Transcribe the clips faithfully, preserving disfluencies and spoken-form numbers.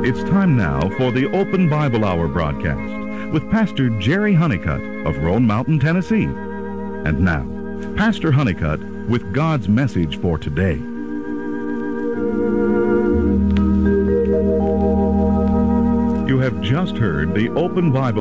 It's time now for the Open Bible Hour broadcast with Pastor Jerry Honeycutt of Roan Mountain, Tennessee. And now, Pastor Honeycutt with God's message for today. You have just heard the Open Bible.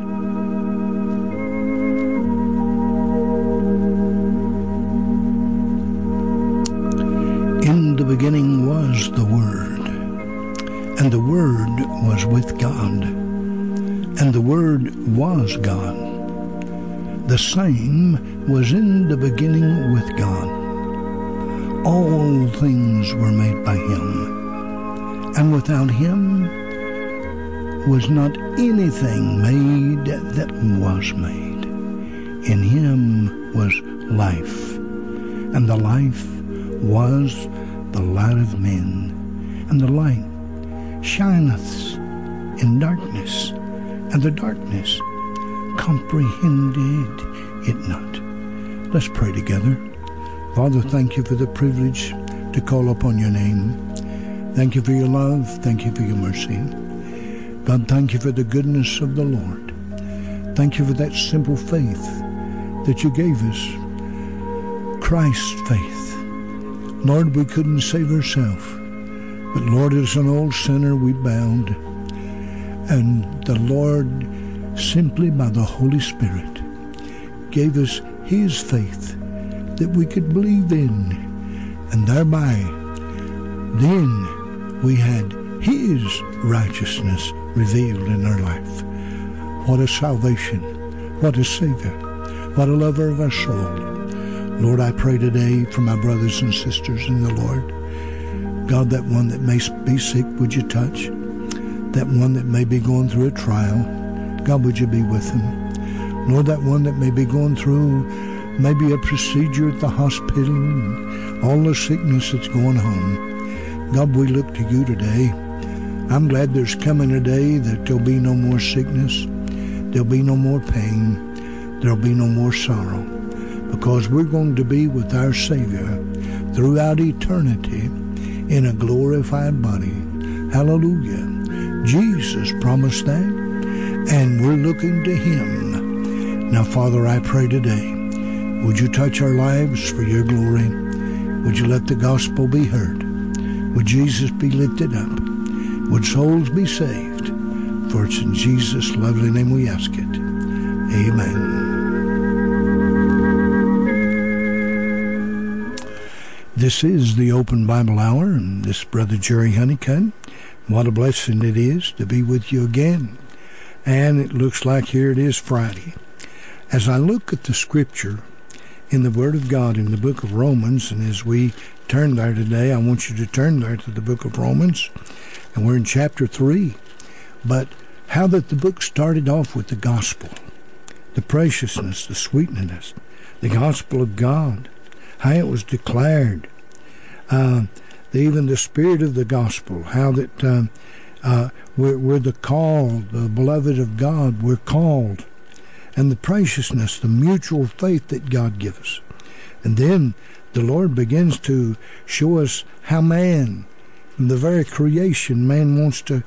In the beginning was the Word, and the Word was with God, and the Word was God. The same was in the beginning with God. All things were made by Him, and without Him was not anything made that was made. In Him was life, and the life was the light of men, and the light shineth in darkness, and the darkness comprehended it not. Let's pray together. Father, thank you for the privilege to call upon your name. Thank you for your love. Thank you for your mercy. God, thank you for the goodness of the Lord. Thank you for that simple faith that you gave us, Christ's faith. Lord, we couldn't save ourselves, but Lord, as an old sinner, we bowed. And the Lord, simply by the Holy Spirit, gave us His faith that we could believe in. And thereby, then we had His righteousness revealed in our life. What a salvation. What a Savior. What a lover of our soul. Lord, I pray today for my brothers and sisters in the Lord. God, that one that may be sick, would you touch? That one that may be going through a trial, God, would you be with them? Lord, that one that may be going through maybe a procedure at the hospital and all the sickness that's going on. God, we look to you today. I'm glad there's coming a day that there'll be no more sickness. There'll be no more pain. There'll be no more sorrow. Because we're going to be with our Savior throughout eternity in a glorified body. Hallelujah. Jesus promised that, and we're looking to Him. Now, Father, I pray today, would you touch our lives for your glory? Would you let the gospel be heard? Would Jesus be lifted up? Would souls be saved? For it's in Jesus' lovely name we ask it. Amen. This is the Open Bible Hour, and this Brother Jerry Honeycutt. What a blessing it is to be with you again. And it looks like here it is Friday. As I look at the Scripture in the Word of God in the book of Romans, and as we turn there today, I want you to turn there to the book of Romans, and we're in chapter three. But how that the book started off with the gospel, the preciousness, the sweetness, the gospel of God, how it was declared, uh, the, even the spirit of the gospel, how that uh, uh, we're, we're the called, the beloved of God, we're called, and the preciousness, the mutual faith that God gives us. And then the Lord begins to show us how man, in the very creation, man wants to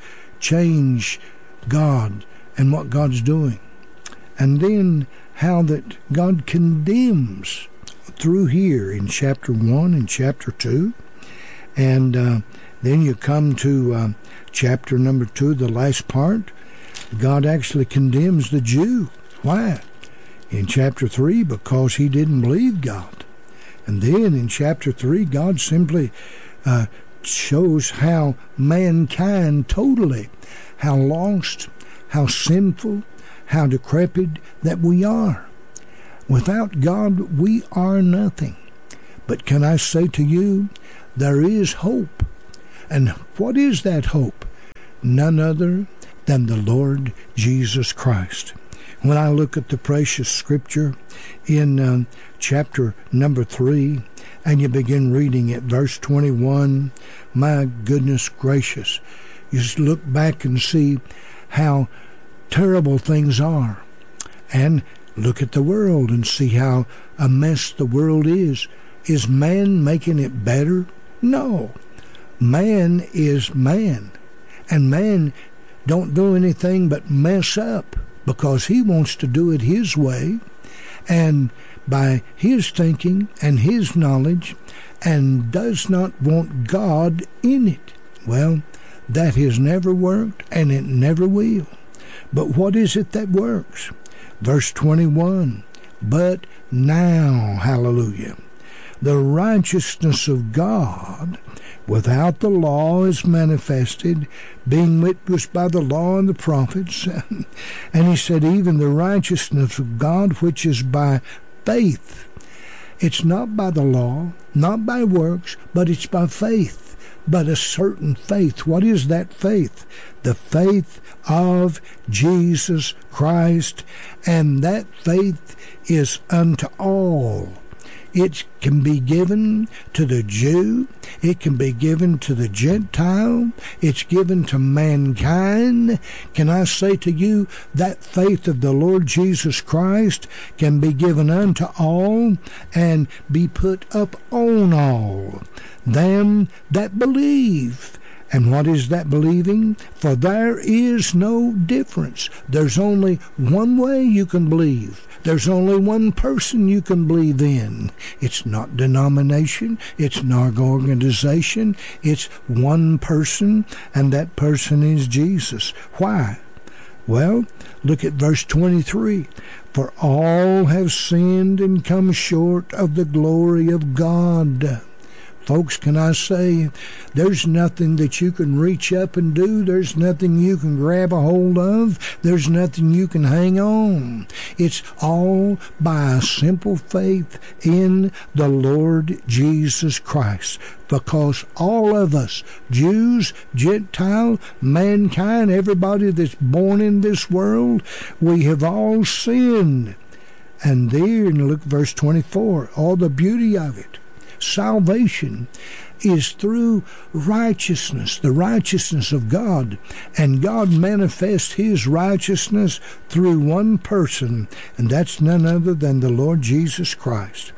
change God and what God's doing. And then how that God condemns through here in chapter one and chapter two. And uh, then you come to uh, chapter number two, the last part. God actually condemns the Jew. Why? In chapter three, because he didn't believe God. And then in chapter three, God simply uh, shows how mankind totally, how lost, how sinful, how decrepit that we are. Without God, we are nothing. But can I say to you, there is hope. And what is that hope? None other than the Lord Jesus Christ. When I look at the precious Scripture in uh, chapter number three, and you begin reading at verse twenty-one, my goodness gracious, you just look back and see how terrible things are. And look at the world and see how a mess the world is. Is man making it better? No. Man is man. And man don't do anything but mess up because he wants to do it his way and by his thinking and his knowledge, and does not want God in it. Well, that has never worked, and it never will. But what is it that works? Verse twenty-one, but now, hallelujah, the righteousness of God without the law is manifested, being witnessed by the law and the prophets. And he said, even the righteousness of God which is by faith. It's not by the law, not by works, but it's by faith. But a certain faith. What is that faith? The faith of Jesus Christ. And that faith is unto all. It can be given to the Jew. It can be given to the Gentile. It's given to mankind. Can I say to you, that faith of the Lord Jesus Christ can be given unto all and be put up on all them that believe. And what is that believing? For there is no difference. There's only one way you can believe. There's only one person you can believe in. It's not denomination. It's not organization. It's one person, and that person is Jesus. Why? Well, look at verse twenty-three. For all have sinned and come short of the glory of God. Folks, can I say, there's nothing that you can reach up and do. There's nothing you can grab a hold of. There's nothing you can hang on. It's all by a simple faith in the Lord Jesus Christ. Because all of us, Jews, Gentile, mankind, everybody that's born in this world, we have all sinned. And there, look, verse twenty-four, all the beauty of it. Salvation is through righteousness, the righteousness of God. And God manifests his righteousness through one person, and that's none other than the Lord Jesus Christ.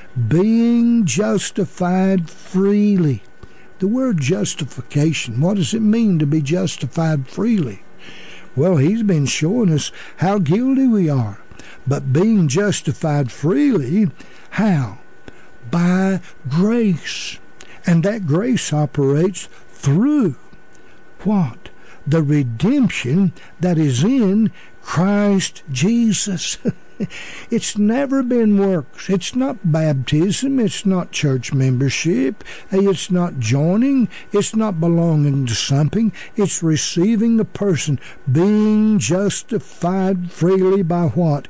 Being justified freely. The word justification, what does it mean to be justified freely? Well, he's been showing us how guilty we are. But being justified freely, how? By grace. And that grace operates through what? The redemption that is in Christ Jesus. It's never been works. It's not baptism. It's not church membership. It's not joining. It's not belonging to something. It's receiving the person, being justified freely by what?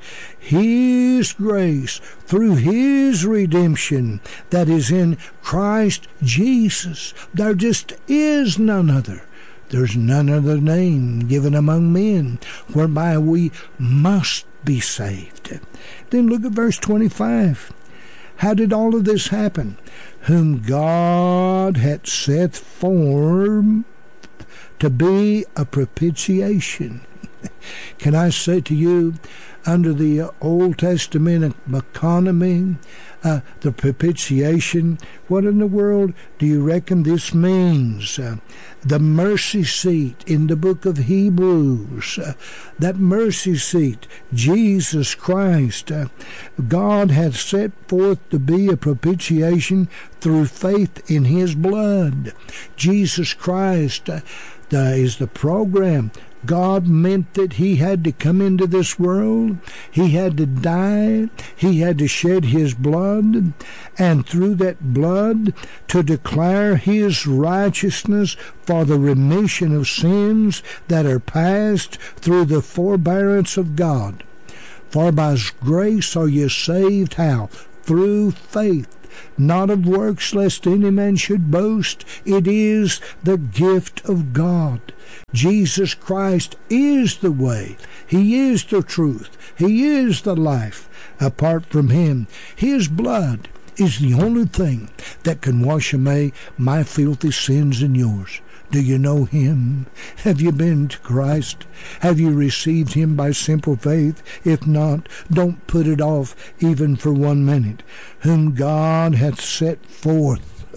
His grace, through his redemption that is in Christ Jesus. There just is none other. There's none other name given among men whereby we must be saved. Then look at verse twenty-five. How did all of this happen? Whom God hath set forth to be a propitiation. Can I say to you, under the Old Testament economy, uh, the propitiation, what in the world do you reckon this means? Uh, the mercy seat in the book of Hebrews, uh, that mercy seat, Jesus Christ, uh, God hath set forth to be a propitiation through faith in his blood. Jesus Christ uh, the, is the program. God meant that he had to come into this world. He had to die. He had to shed his blood. And through that blood to declare his righteousness for the remission of sins that are past through the forbearance of God. For by grace are ye saved, how? Through faith. Not of works, lest any man should boast. It is the gift of God. Jesus Christ is the way. He is the truth. He is the life. Apart from him, his blood is the only thing that can wash away my filthy sins and yours. Do you know him? Have you been to Christ? Have you received him by simple faith? If not, don't put it off even for one minute. Whom God hath set forth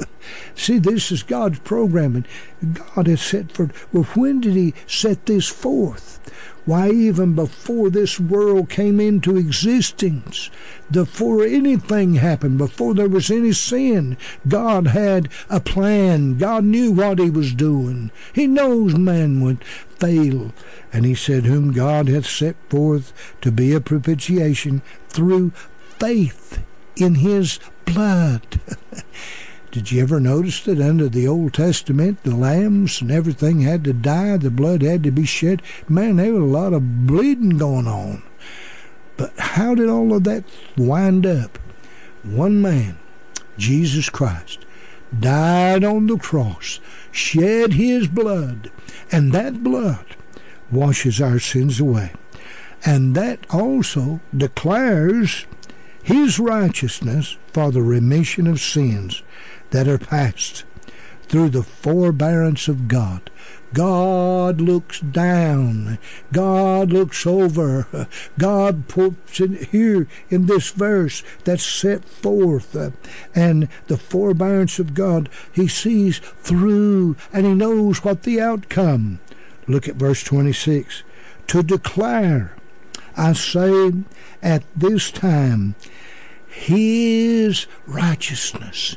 See, this is God's programming. God has set forth. Well, when did he set this forth? Why, even before this world came into existence, before anything happened, before there was any sin, God had a plan. God knew what he was doing. He knows man would fail. And he said, whom God hath set forth to be a propitiation through faith in his blood. Did you ever notice that under the Old Testament, the lambs and everything had to die, the blood had to be shed? Man, there was a lot of bleeding going on. But how did all of that wind up? One man, Jesus Christ, died on the cross, shed his blood, and that blood washes our sins away. And that also declares his righteousness for the remission of sins that are past through the forbearance of God. God looks down. God looks over. God puts it here in this verse that's set forth. Uh, and the forbearance of God, he sees through and he knows what the outcome. Look at verse twenty-six. To declare, I say, at this time, his righteousness.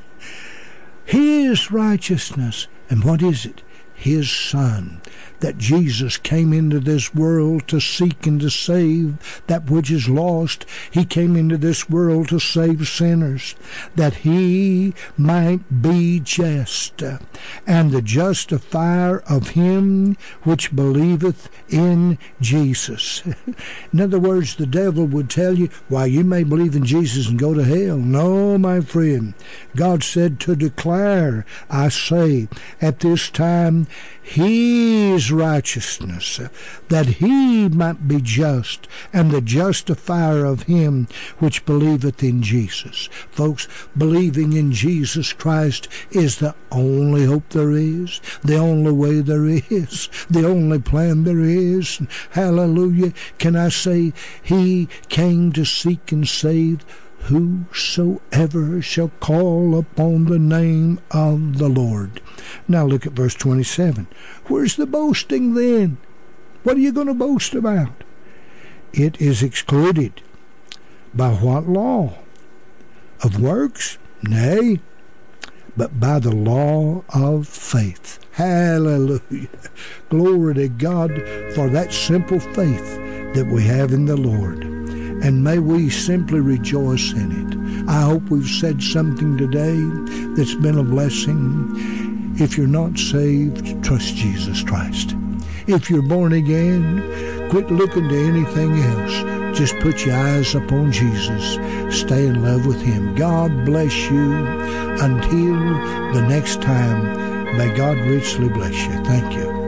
His righteousness. And what is it? His Son. That Jesus came into this world to seek and to save that which is lost. He came into this world to save sinners, that he might be just, and the justifier of him which believeth in Jesus. In other words, the devil would tell you, why, you may believe in Jesus and go to hell. No, my friend. God said to declare, I say, at this time, his righteousness, that he might be just, and the justifier of him which believeth in Jesus. Folks, believing in Jesus Christ is the only hope there is, the only way there is, the only plan there is. Hallelujah. Can I say, he came to seek and save whosoever shall call upon the name of the Lord. Now look at verse twenty-seven. Where's the boasting then? What are you going to boast about? It is excluded. By what law? Of works? Nay, but by the law of faith. Hallelujah. Glory to God for that simple faith that we have in the Lord. And may we simply rejoice in it. I hope we've said something today that's been a blessing. If you're not saved, trust Jesus Christ. If you're born again, quit looking to anything else. Just put your eyes upon Jesus. Stay in love with him. God bless you. Until the next time, may God richly bless you. Thank you.